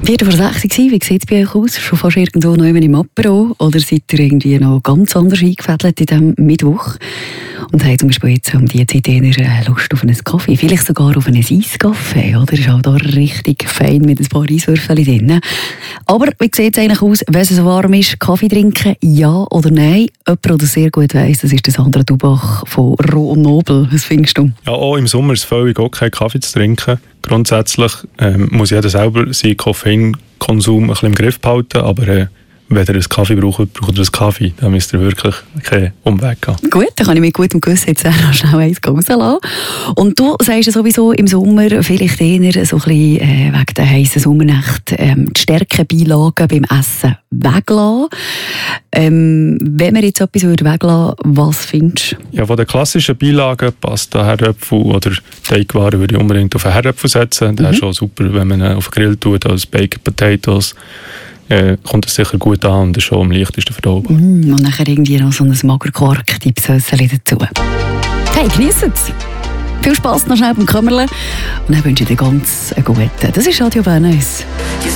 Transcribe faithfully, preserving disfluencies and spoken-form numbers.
Viertel vor sechs Uhr, wie sieht es bei euch aus? Schon fast irgendwo noch im Apero? Oder seid ihr irgendwie noch ganz anders eingefädelt in diesem Mittwoch? Und habt zum Beispiel jetzt um diese Zeit eher Lust auf einen Kaffee? Vielleicht sogar auf einen Eiskaffee, oder? Ist auch da richtig fein mit ein paar Eiswürfeln drin. Aber wie sieht es eigentlich aus, wenn es so warm ist? Kaffee trinken, ja oder nein? Jemand, der sehr gut weiss, das ist der Sandra Dubach von Roh und Nobel. Was findest du? Ja, auch im Sommer ist es völlig okay, Kaffee zu trinken. Grundsätzlich ähm, muss jeder selber seinen Koffeinkonsum ein bisschen im Griff behalten, aber äh, wenn ihr einen Kaffee braucht, braucht ihr einen Kaffee. Dann müsst ihr wirklich keinen Umweg gehen. Gut, dann kann ich mit gutem Gewissen jetzt auch schnell eins rauslassen. Und du sagst ja sowieso im Sommer vielleicht eher so ein bisschen äh, wegen der heissen Sommernacht ähm, die Stärkebeilagen beim Essen weglassen. Ähm, wenn wir jetzt etwas weglassen würden, was findest du? Ja, von den klassischen Beilagen, Pasta, Herdöpfel oder Teigwaren, würde ich unbedingt auf einen Herdöpfel setzen. Mhm. Das ist schon super, wenn man ihn auf den Grill tut, als Baked Potatoes. Äh, kommt es sicher gut an und ist schon am leichtesten verdaubar. Mm, und nachher irgendwie noch so ein Magerquark-Dipsöseli dazu. Hey, genießt es! Viel Spass noch schnell beim Kämmerle und dann wünsche ich dir ganz einen guten. Das ist Radio Bernhus.